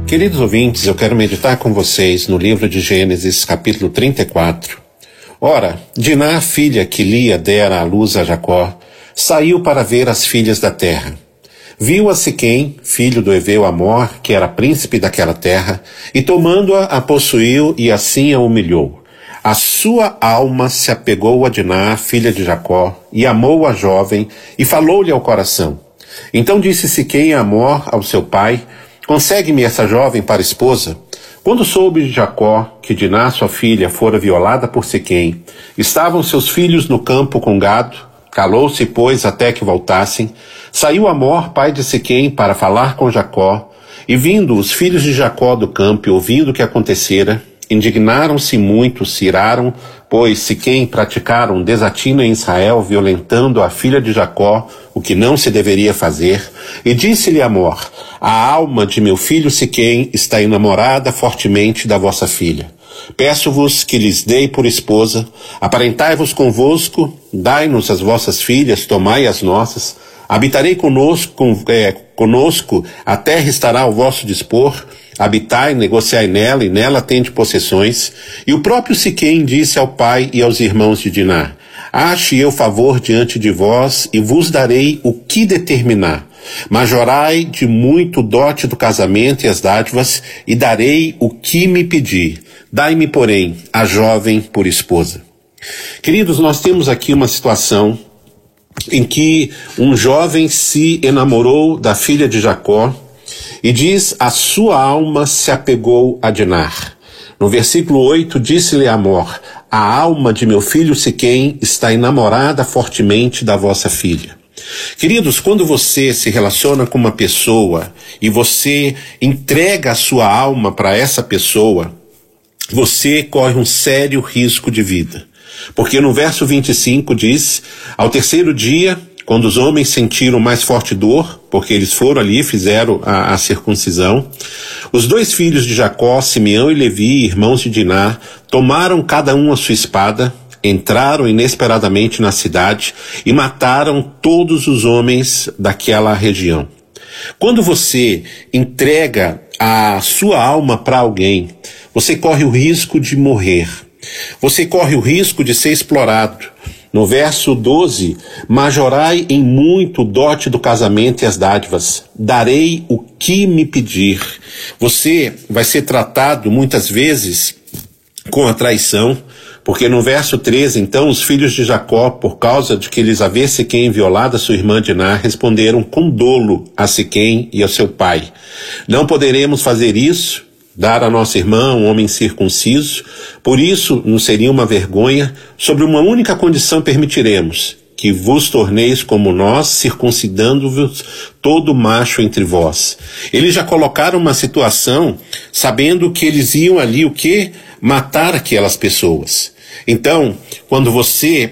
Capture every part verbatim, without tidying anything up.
Queridos ouvintes, eu quero meditar com vocês no livro de Gênesis, capítulo trinta e quatro. Ora, Diná, filha que Lia dera à luz a Jacó, saiu para ver as filhas da terra. Viu a Siquém, filho do heveu Amor, que era príncipe daquela terra, e tomando-a, a possuiu e assim a humilhou. A sua alma se apegou a Diná, filha de Jacó, e amou a jovem, e falou-lhe ao coração. Então disse Siquém a Amor, ao seu pai: consegue-me essa jovem para esposa? Quando soube Jacó que Diná, sua filha, fora violada por Siquém, estavam seus filhos no campo com gado, calou-se, pois, até que voltassem. Saiu Amor, pai de Siquém, para falar com Jacó, e vindo os filhos de Jacó do campo e ouvindo o que acontecera, indignaram-se muito, se iraram, pois Siquém praticaram um desatino em Israel, violentando a filha de Jacó, o que não se deveria fazer, e disse-lhe Amor: a alma de meu filho Siquém está enamorada fortemente da vossa filha. Peço-vos que lhes dei por esposa, aparentai-vos convosco, dai-nos as vossas filhas, tomai as nossas, habitarei conosco, com, é, conosco, a terra estará ao vosso dispor, habitai, negociai nela, e nela tende possessões. E o próprio Siquém disse ao pai e aos irmãos de Diná: ache eu favor diante de vós, e vos darei o que determinar. Majorai de muito o dote do casamento e as dádivas, e darei o que me pedir. Dai-me, porém, a jovem por esposa. Queridos, nós temos aqui uma situação em que um jovem se enamorou da filha de Jacó, e diz: a sua alma se apegou a Diná. No versículo oito, disse-lhe Amor: a alma de meu filho Siquém está enamorada fortemente da vossa filha. Queridos, quando você se relaciona com uma pessoa e você entrega a sua alma para essa pessoa, você corre um sério risco de vida. Porque no verso vinte e cinco diz: ao terceiro dia, quando os homens sentiram mais forte dor, porque eles foram ali e fizeram a, a circuncisão, os dois filhos de Jacó, Simeão e Levi, irmãos de Diná, tomaram cada um a sua espada, entraram inesperadamente na cidade e mataram todos os homens daquela região. Quando você entrega a sua alma para alguém, você corre o risco de morrer. Você corre o risco de ser explorado. No verso doze, majorai em muito o dote do casamento e as dádivas, darei o que me pedir. Você vai ser tratado muitas vezes com a traição, porque no verso treze, então, os filhos de Jacó, por causa de que lhes havia Siquém violado a sua irmã Diná, responderam com dolo a Siquém e ao seu pai: não poderemos fazer isso, dar a nossa irmã um homem circunciso, por isso nos seria uma vergonha. Sobre uma única condição permitiremos, que vos torneis como nós, circuncidando-vos todo macho entre vós. Eles já colocaram uma situação, sabendo que eles iam ali o quê? Matar aquelas pessoas. Então, quando você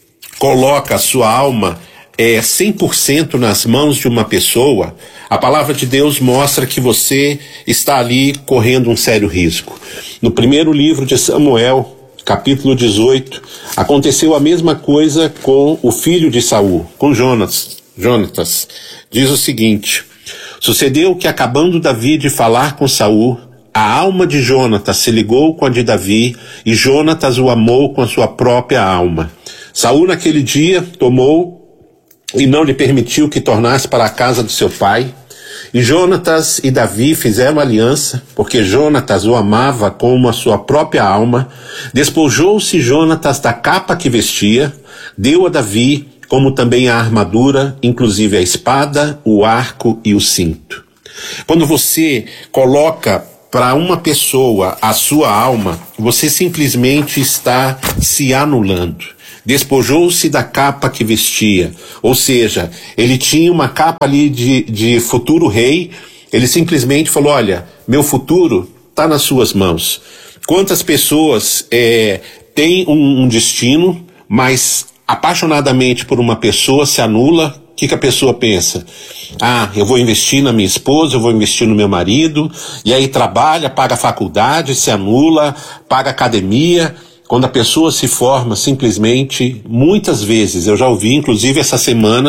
coloca a sua alma é, cem por cento nas mãos de uma pessoa, a palavra de Deus mostra que você está ali correndo um sério risco. No primeiro livro de Samuel, capítulo dezoito, aconteceu a mesma coisa com o filho de Saul, com Jonas, Jonatas. Diz o seguinte: sucedeu que, acabando Davi de falar com Saul, a alma de Jonatas se ligou com a de Davi, e Jonatas o amou com a sua própria alma. Saul naquele dia tomou e não lhe permitiu que tornasse para a casa do seu pai. E Jonatas e Davi fizeram aliança, porque Jonatas o amava como a sua própria alma. Despojou-se Jonatas da capa que vestia, deu a Davi, como também a armadura, inclusive a espada, o arco e o cinto. Quando você coloca para uma pessoa a sua alma, você simplesmente está se anulando. Despojou-se da capa que vestia, ou seja, ele tinha uma capa ali de, de futuro rei. Ele simplesmente falou: olha, meu futuro está nas suas mãos. Quantas pessoas é, têm um, um destino, mas apaixonadamente por uma pessoa se anula? O que, que a pessoa pensa? Ah, eu vou investir na minha esposa, eu vou investir no meu marido, e aí trabalha, paga faculdade, se anula, paga academia. Quando a pessoa se forma, simplesmente, muitas vezes, eu já ouvi, inclusive essa semana,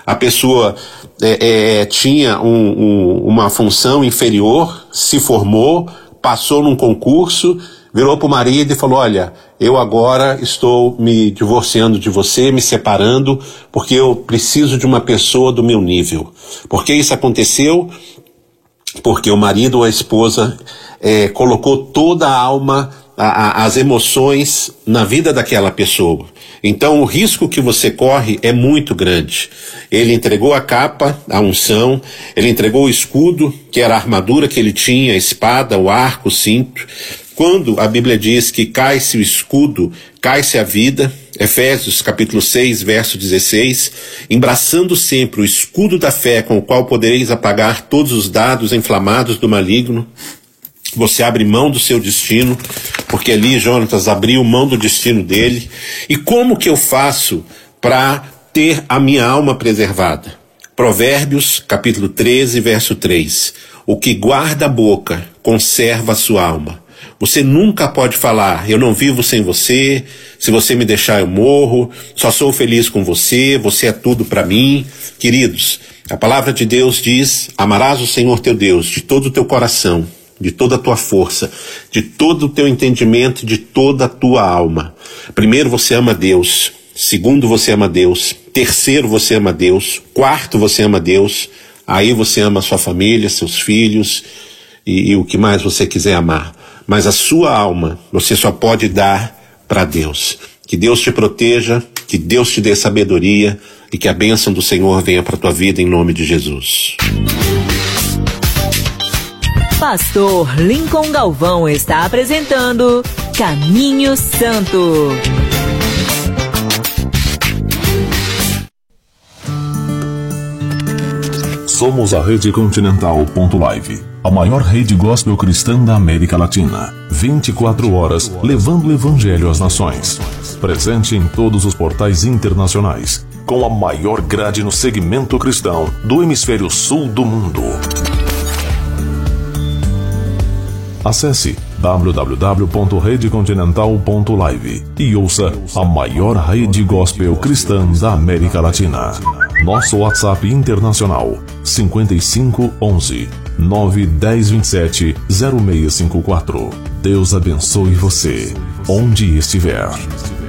a pessoa é, é, tinha um, um, uma função inferior, se formou, passou num concurso, virou para o marido e falou, olha, eu agora estou me divorciando de você, me separando, porque eu preciso de uma pessoa do meu nível. Por que isso aconteceu? Porque o marido ou a esposa é, colocou toda a alma, a, a, as emoções na vida daquela pessoa. Então o risco que você corre é muito grande. Ele entregou a capa, a unção, ele entregou o escudo, que era a armadura que ele tinha, a espada, o arco, o cinto. Quando a Bíblia diz que cai-se o escudo, cai-se a vida, Efésios capítulo seis, verso dezesseis, embraçando sempre o escudo da fé com o qual podereis apagar todos os dados inflamados do maligno, você abre mão do seu destino, porque ali Jonatas abriu mão do destino dele. E como que eu faço para ter a minha alma preservada? Provérbios capítulo treze, verso três, o que guarda a boca conserva a sua alma. Você nunca pode falar, eu não vivo sem você, se você me deixar eu morro, só sou feliz com você, você é tudo para mim. Queridos, a palavra de Deus diz, amarás o Senhor teu Deus de todo o teu coração, de toda a tua força, de todo o teu entendimento, de toda a tua alma. Primeiro você ama Deus, segundo você ama Deus, terceiro você ama Deus, quarto você ama Deus, aí você ama a sua família, seus filhos e, e o que mais você quiser amar. Mas a sua alma você só pode dar para Deus. Que Deus te proteja, que Deus te dê sabedoria e que a bênção do Senhor venha para a tua vida em nome de Jesus. Pastor Lincoln Galvão está apresentando Caminho Santo. Somos a Rede Continental ponto live, a maior rede gospel cristã da América Latina. vinte e quatro horas levando o evangelho às nações. Presente em todos os portais internacionais, com a maior grade no segmento cristão do hemisfério sul do mundo. Acesse w w w ponto rede continental ponto live e ouça a maior rede gospel cristã da América Latina. Nosso WhatsApp internacional cinquenta e cinco, onze, nove, dez, vinte e sete, zero seis cinco quatro. Deus abençoe você, onde estiver.